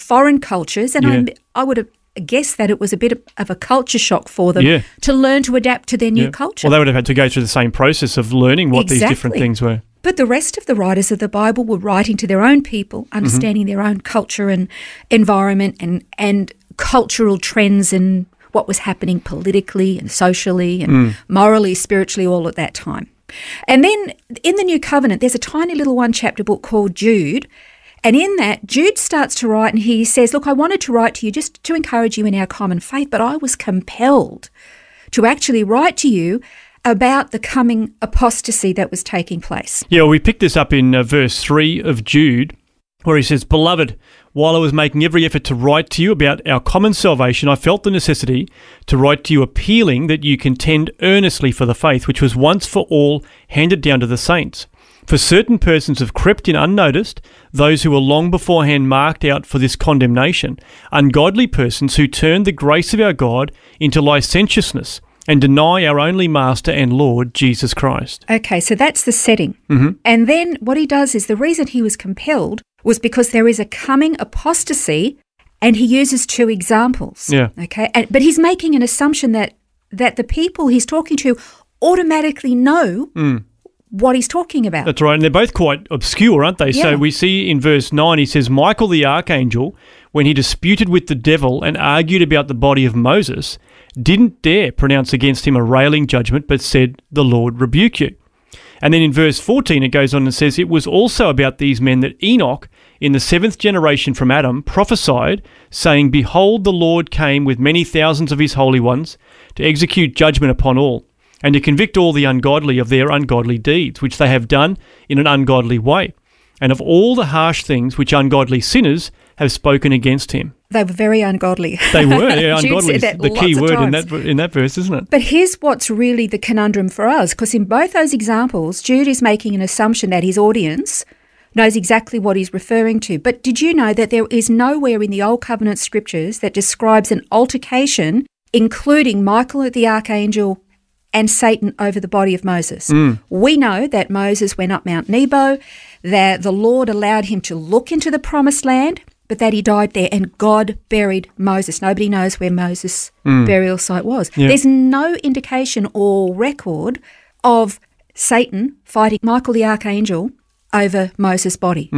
foreign cultures, and I would have guessed that it was a bit of a culture shock for them to learn to adapt to their new culture. Well, they would have had to go through the same process of learning what these different things were. But the rest of the writers of the Bible were writing to their own people, understanding their own culture and environment and cultural trends and what was happening politically and socially and morally, spiritually, all at that time. And then in the New Covenant, there's a tiny little one-chapter book called Jude. And in that, Jude starts to write and he says, look, I wanted to write to you just to encourage you in our common faith, but I was compelled to actually write to you about the coming apostasy that was taking place. Yeah, we picked this up in verse 3 of Jude, where he says, Beloved, while I was making every effort to write to you about our common salvation, I felt the necessity to write to you appealing that you contend earnestly for the faith which was once for all handed down to the saints. For certain persons have crept in unnoticed, those who were long beforehand marked out for this condemnation, ungodly persons who turn the grace of our God into licentiousness and deny our only Master and Lord, Jesus Christ. Okay, so that's the setting. And then what he does is the reason he was compelled was because there is a coming apostasy, and he uses two examples. Yeah. Okay, but he's making an assumption that the people he's talking to automatically know what he's talking about. That's right, and they're both quite obscure, aren't they? Yeah. So we see in verse 9, he says, Michael the archangel, when he disputed with the devil and argued about the body of Moses, didn't dare pronounce against him a railing judgment, but said, The Lord rebuke you. And then in verse 14, it goes on and says, It was also about these men that Enoch, in the 7th generation from Adam, prophesied, saying, Behold, the Lord came with many thousands of his holy ones to execute judgment upon all, and to convict all the ungodly of their ungodly deeds, which they have done in an ungodly way, and of all the harsh things which ungodly sinners have spoken against him. They were very ungodly. They were, yeah, Jude ungodly is said that the key lots of word times. in that verse, isn't it? But here's what's really the conundrum for us, because in both those examples, Jude is making an assumption that his audience knows exactly what he's referring to. But did you know that there is nowhere in the Old Covenant scriptures that describes an altercation, including Michael the archangel and Satan over the body of Moses? We know that Moses went up Mount Nebo, that the Lord allowed him to look into the promised land, but that he died there, and God buried Moses. Nobody knows where Moses' burial site was. Yeah. There's no indication or record of Satan fighting Michael the archangel over Moses' body.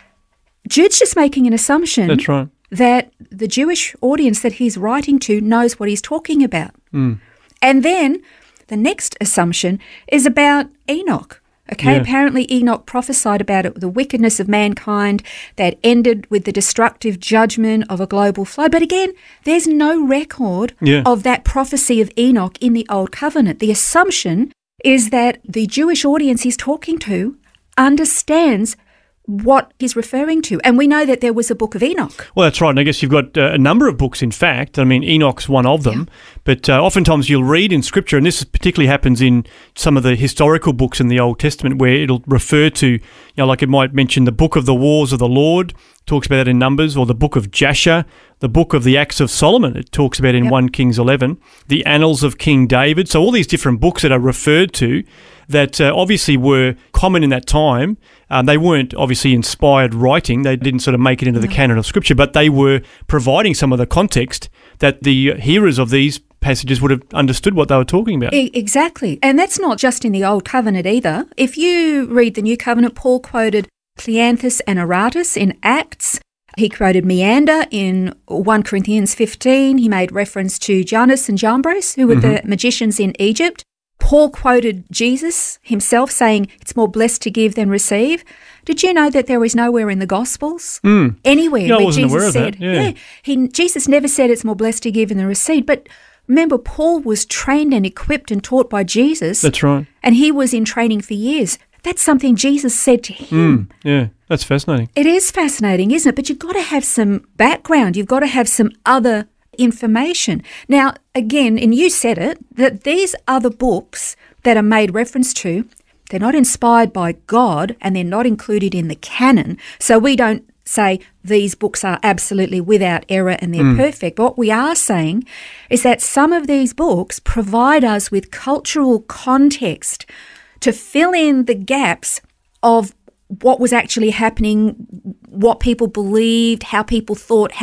Jude's just making an assumption That's right. that the Jewish audience that he's writing to knows what he's talking about. And then the next assumption is about Enoch. Okay, Yeah. apparently Enoch prophesied about it, the wickedness of mankind that ended with the destructive judgment of a global flood. But again, there's no record of that prophecy of Enoch in the Old Covenant. The assumption is that the Jewish audience he's talking to understands what he's referring to. And we know that there was a book of Enoch. Well, that's right. And I guess you've got a number of books, in fact. I mean, Enoch's one of them. But oftentimes you'll read in Scripture, and this particularly happens in some of the historical books in the Old Testament, where it'll refer to, like it might mention the Book of the Wars of the Lord, talks about that in Numbers, or the Book of Jasher, the Book of the Acts of Solomon, it talks about in 1 Kings 11, the Annals of King David. So all these different books that are referred to that obviously were common in that time. They weren't obviously inspired writing. They didn't sort of make it into the canon of Scripture, but they were providing some of the context that the hearers of these passages would have understood what they were talking about. Exactly. And that's not just in the Old Covenant either. If you read the New Covenant, Paul quoted Cleanthus and Aratus in Acts. He quoted Meander in 1 Corinthians 15. He made reference to Janus and Jambres, who were the magicians in Egypt. Paul quoted Jesus himself saying, it's more blessed to give than receive. Did you know that there is nowhere in the Gospels, anywhere I where wasn't Jesus aware of said, that. Jesus never said it's more blessed to give than receive. But remember, Paul was trained and equipped and taught by Jesus. That's right. And he was in training for years. That's something Jesus said to him. Yeah, that's fascinating. It is fascinating, isn't it? But you've got to have some background. You've got to have some other information. Now, again, and you said it, that these other books that are made reference to, they're not inspired by God and they're not included in the canon. So we don't say these books are absolutely without error and they're perfect. But what we are saying is that some of these books provide us with cultural context to fill in the gaps of what was actually happening, what people believed, how people thought,